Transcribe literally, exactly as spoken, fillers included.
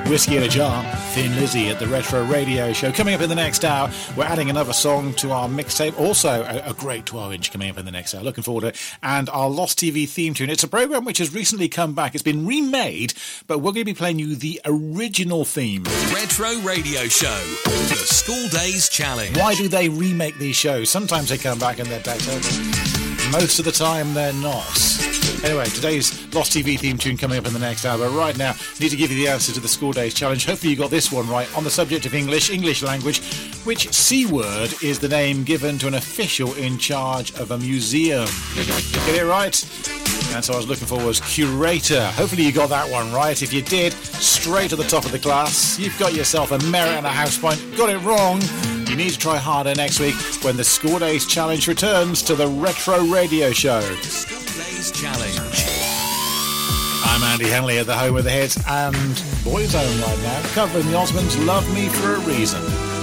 Whiskey in a Jar, Thin Lizzy at the Retro Radio Show. Coming up in the next hour, we're adding another song to our mixtape. Also, a, a great twelve inch coming up in the next hour. Looking forward to it. And our Lost T V theme tune. It's a program which has recently come back. It's been remade, but we're going to be playing you the original theme. Retro Radio Show, the School Days Challenge. Why do they remake these shows? Sometimes they come back and they're better. Most of the time, they're not. Anyway, today's Lost T V theme tune coming up in the next hour. But right now, I need to give you the answer to the School Days Challenge. Hopefully you got this one right. On the subject of English, English language, which C word is the name given to an official in charge of a museum? Get it right? And so I was looking for was curator. Hopefully you got that one right. If you did, straight to the top of the class. You've got yourself a merit and a house point. Got it wrong. You need to try harder next week when the School Days Challenge returns to the Retro Radio Show. School Days Challenge. I'm Andy Henley at the home of the hits and Boyzone right now, covering the Osmonds' Love Me for a Reason.